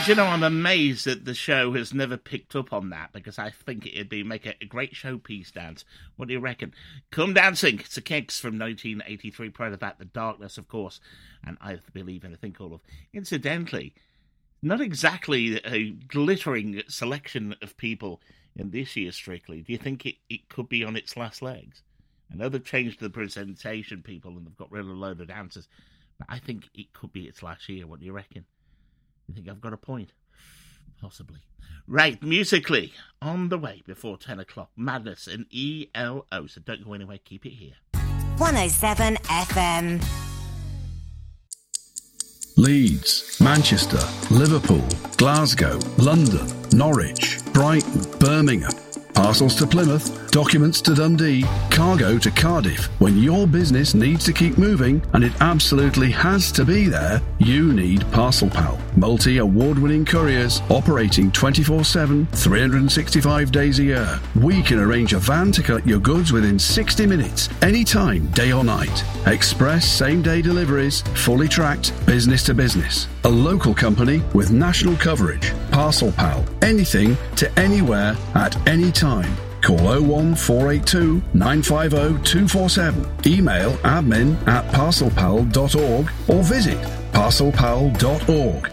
Do you know, I'm amazed that the show has never picked up on that, because I think it'd make a great showpiece dance. What do you reckon? Come Dancing. It's the Kinks from 1983. Prior to that, The Darkness, of course, and I Believe in a Thing Called Love. Incidentally, not exactly a glittering selection of people in this year, Strictly. Do you think it could be on its last legs? I know they've changed the presentation, people, and they've got rid of a load of dancers, but I think it could be its last year. What do you reckon? You think I've got a point? Possibly. Right, musically, on the way before 10 o'clock, Madness and ELO, so don't go anywhere, keep it here. 107 FM. Leeds, Manchester, Liverpool, Glasgow, London, Norwich, Brighton, Birmingham. Parcels to Plymouth, documents to Dundee, cargo to Cardiff. When your business needs to keep moving, and it absolutely has to be there, you need Parcel Pal. Multi-award-winning couriers operating 24/7, 365 days a year. We can arrange a van to collect your goods within 60 minutes, anytime, day or night. Express same-day deliveries, fully tracked, business to business. A local company with national coverage. Parcel Pal. Anything to anywhere at any time. Call 01482 950 247. Email admin@parcelpal.org or visit parcelpal.org.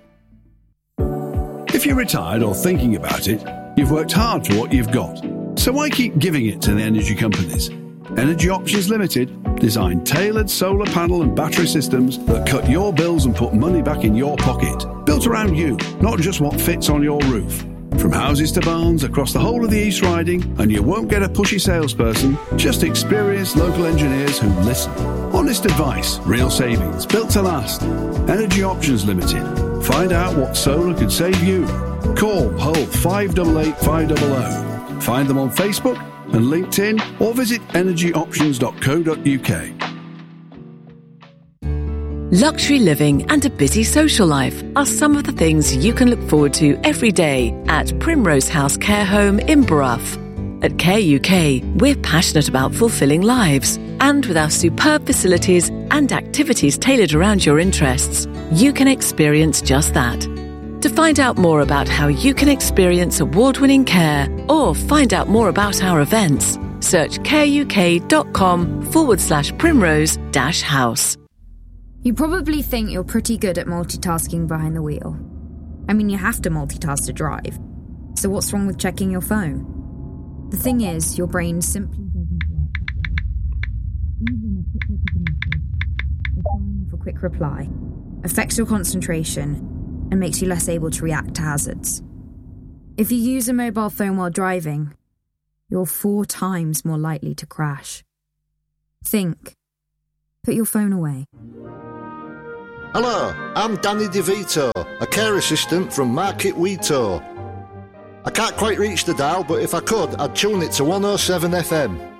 If you're retired or thinking about it, you've worked hard for what you've got. So why keep giving it to the energy companies? Energy Options Limited design tailored solar panel and battery systems that cut your bills and put money back in your pocket. Built around you, not just what fits on your roof. From houses to barns across the whole of the East Riding, and you won't get a pushy salesperson, just experienced local engineers who listen. Honest advice, real savings, built to last. Energy Options Limited. Find out what solar could save you. Call Hull 588 500. Find them on Facebook and LinkedIn, or visit energyoptions.co.uk. Luxury living and a busy social life are some of the things you can look forward to every day at Primrose House Care Home in Brough. At Care UK, we're passionate about fulfilling lives. And with our superb facilities and activities tailored around your interests, you can experience just that. To find out more about how you can experience award-winning care or find out more about our events, search careuk.com/primrose-house. You probably think you're pretty good at multitasking behind the wheel. I mean, you have to multitask to drive. So what's wrong with checking your phone? The thing is, your brain simply doesn't work. Even a quick look at a message, or firing off a quick reply, affects your concentration and makes you less able to react to hazards. If you use a mobile phone while driving, you're 4 times more likely to crash. Think. Put your phone away. Hello, I'm Danny DeVito, a care assistant from Market Weeto. I can't quite reach the dial, but if I could, I'd tune it to 107 FM.